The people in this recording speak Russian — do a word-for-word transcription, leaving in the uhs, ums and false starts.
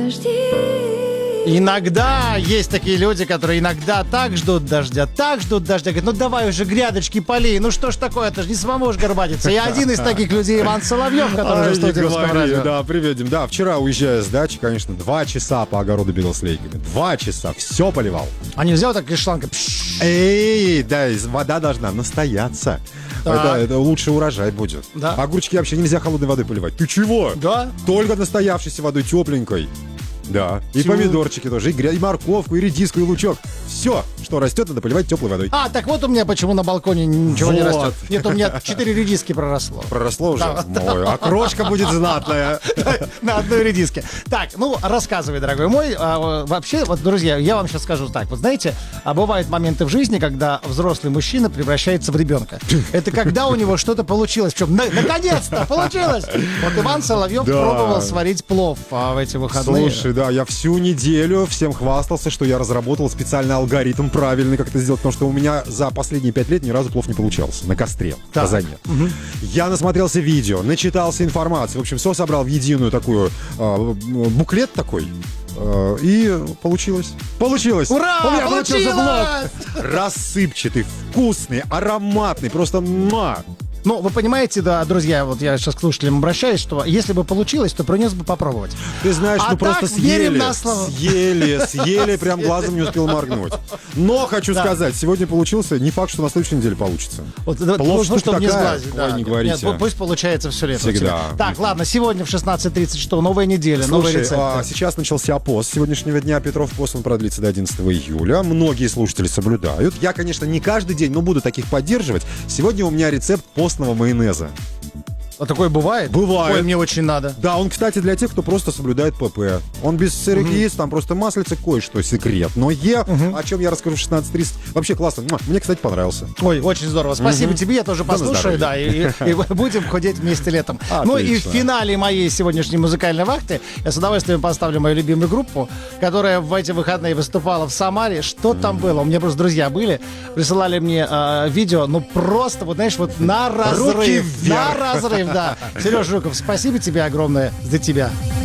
Иногда есть такие люди, которые иногда так ждут дождя, так ждут дождя. Говорят, ну давай уже грядочки поли. Ну что ж такое, это же не самому ж горбатиться. Я один из таких людей, Иван Соловьев, который же в студии Русского радио. Да, приведем. Да, вчера, уезжая с дачи, конечно, два часа по огороду бегал с лейками. Два часа, все поливал. А нельзя вот так из шланга? Эй, да, вода должна настояться. Это, это лучший урожай будет. Да. Огурчики вообще нельзя холодной водой поливать. Ты чего? Да. Только настоявшейся водой, тепленькой. Да. И Чего? Помидорчики тоже, и, гря... и морковку, и редиску, и лучок. Все, что растет, надо поливать теплой водой. А, так вот у меня почему на балконе ничего вот. не растет. Нет, у меня четыре редиски проросло. Проросло уже? Да. Ой, а крошка будет знатная. На одной редиске. Так, ну, рассказывай, дорогой мой. Вообще, вот, друзья, я вам сейчас скажу так. Вот знаете, бывают моменты в жизни, когда взрослый мужчина превращается в ребенка. Это когда у него что-то получилось. Причем, наконец-то, получилось! Вот Иван Соловьев пробовал сварить плов в эти выходные. Слушай, да, я всю неделю всем хвастался, что я разработал специальный алгоритм правильный, как это сделать, потому что у меня за последние пять лет ни разу плов не получался. На костре, в казане. Угу. Я насмотрелся видео, начитался информации. В общем, все собрал в единую такую э, буклет такой. Э, и получилось. Получилось! Ура! У меня получился блок! Рассыпчатый, вкусный, ароматный, просто муа! Ну, вы понимаете, да, друзья, вот я сейчас к слушателям обращаюсь, что если бы получилось, то принес бы попробовать. Ты знаешь, а ну просто съели, на слово. съели, съели, прям глазом не успел моргнуть. Но хочу да. сказать, сегодня получился, не факт, что на следующей неделе получится. Вот, Плов ну, чтобы не сглазить. Да. Ой, не говорите. Нет, пусть получается все лето. Всегда. Так, ладно, сегодня в шестнадцать тридцать что? Новая неделя, Слушай, новые рецепты. А, сейчас начался пост сегодняшнего дня. Петров пост, он продлится до одиннадцатого июля. Многие слушатели соблюдают. Я, конечно, не каждый день, но буду таких поддерживать. Сегодня у меня рецепт постного майонеза. А такое бывает? Бывает. Ой, мне очень надо. Да, он, кстати, для тех, кто просто соблюдает ПП. Он без сырых яиц, там просто маслица, кое-что, секрет. Но е, угу. о чем я расскажу в шестнадцать тридцать. Вообще классно. Мне, кстати, понравился. Ой, очень здорово. Спасибо угу. тебе, я тоже послушаю, да, и, и, и будем худеть вместе летом. Отлично. Ну и в финале моей сегодняшней музыкальной вахты я с удовольствием поставлю мою любимую группу, которая в эти выходные выступала в Самаре. Что там было? У меня просто друзья были, присылали мне э, видео, ну просто, вот знаешь, вот на разрыв. На разрыв. Да. Сереж Жуков, спасибо тебе огромное за тебя.